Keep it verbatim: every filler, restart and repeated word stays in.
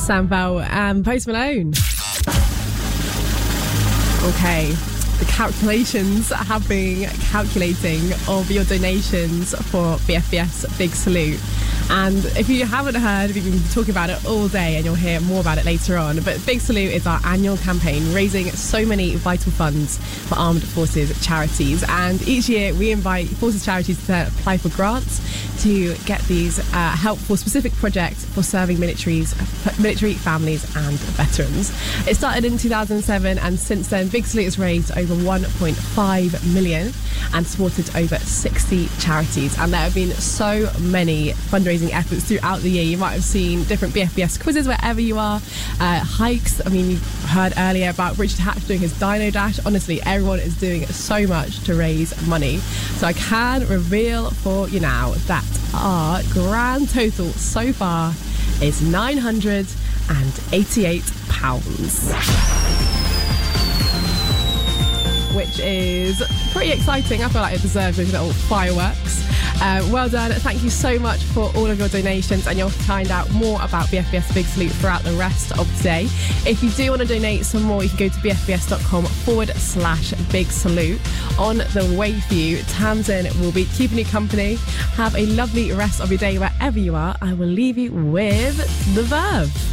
Sam Bell and Post Malone. Okay, the calculations have been calculating of your donations for B F B S Big Salute. And if you haven't heard, we've been talking about it all day and you'll hear more about it later on. But Big Salute is our annual campaign raising so many vital funds for armed forces charities. And each year we invite forces charities to apply for grants to get these uh, help for specific projects for serving militaries, military families and veterans. It started in two thousand seven and since then Big Salute has raised over one point five million and supported over sixty charities. And there have been so many fundraising efforts throughout the year. You might have seen different B F B S quizzes wherever you are, uh, hikes. I mean, you heard earlier about Richard Hatch doing his Dino Dash. Honestly, everyone is doing so much to raise money. So I can reveal for you now that our grand total so far is nine hundred eighty-eight pounds. Which is pretty exciting. I feel like it deserves those little fireworks. Uh, well done. Thank you so much for all of your donations, and you'll find out more about B F B S Big Salute throughout the rest of today. If you do want to donate some more, you can go to bfbs.com forward slash big salute. On the way for you, Tamsin will be keeping you company. Have a lovely rest of your day wherever you are. I will leave you with The Verve.